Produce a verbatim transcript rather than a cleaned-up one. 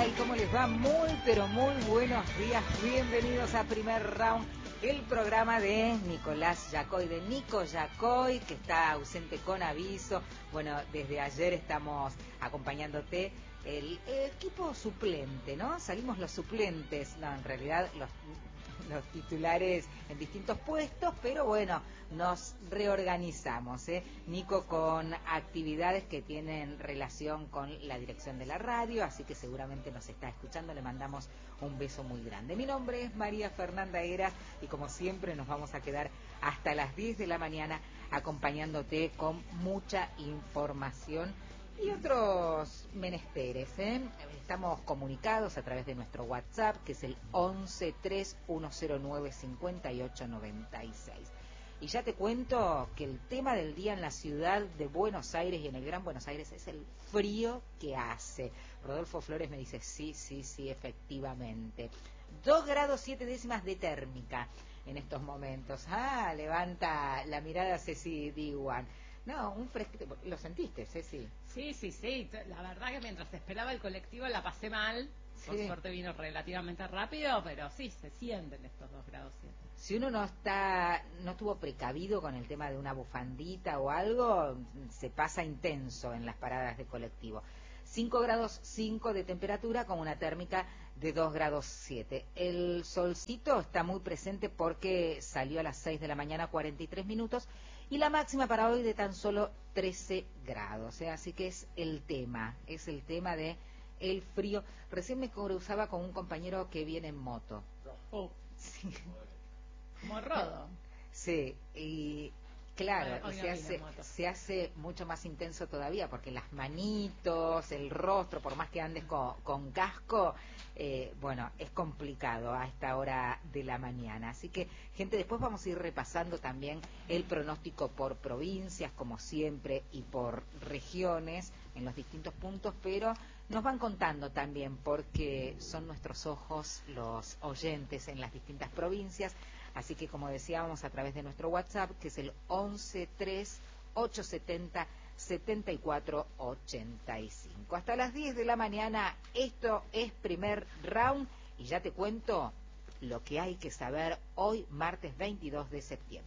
tal? ¿Cómo les va? Muy, pero muy buenos días. Bienvenidos a Primer Round, el programa de Nicolás Yacoy, de Nico Yacoy, que está ausente con aviso. Bueno, desde ayer estamos acompañándote. El, el equipo suplente, ¿no? Salimos los suplentes, no, en realidad los, los titulares en distintos puestos, pero bueno, nos reorganizamos, ¿eh? Nico con actividades que tienen relación con la dirección de la radio, así que seguramente nos está escuchando, le mandamos un beso muy grande. Mi nombre es María Fernanda Heras y como siempre nos vamos a quedar hasta las diez de la mañana acompañándote con mucha información y otros menesteres, ¿eh? Estamos comunicados a través de nuestro WhatsApp, que es el once tres uno cero nueve cinco ocho nueve seis. Y ya te cuento que el tema del día en la ciudad de Buenos Aires y en el Gran Buenos Aires es el frío que hace. Rodolfo Flores me dice, sí, sí, sí, efectivamente. Dos grados siete décimas de térmica en estos momentos. Ah, levanta la mirada Ceci Diwan. No, un fresquito. ¿Lo sentiste, Ceci? Sí, sí, sí. La verdad que mientras esperaba el colectivo la pasé mal. Por Sí. suerte vino relativamente rápido, pero sí, se sienten estos dos grados siete. Si uno no está, no estuvo precavido con el tema de una bufandita o algo, se pasa intenso en las paradas de colectivo. cinco grados cinco de temperatura con una térmica de dos grados siete. El solcito está muy presente porque salió a las seis de la mañana, cuarenta y tres minutos, y la máxima para hoy de tan solo trece grados, ¿eh? Así que es el tema, es el tema de el frío. Recién me cruzaba con un compañero que viene en moto. Oh, Sí. como rodo. Sí, y claro, Hoy- hoy y no se vine hace, en moto. se hace mucho más intenso todavía, porque las manitos, el rostro, por más que andes con, con casco, eh, bueno, es complicado a esta hora de la mañana. Así que, gente, después vamos a ir repasando también el pronóstico por provincias, como siempre, y por regiones, en los distintos puntos, pero nos van contando también, porque son nuestros ojos los oyentes en las distintas provincias. Así que, como decíamos, a través de nuestro WhatsApp, que es el once tres ocho setenta setenta y cuatro ochenta y cinco. Hasta las diez de la mañana, esto es Primer Round, y ya te cuento lo que hay que saber hoy, martes veintidós de septiembre.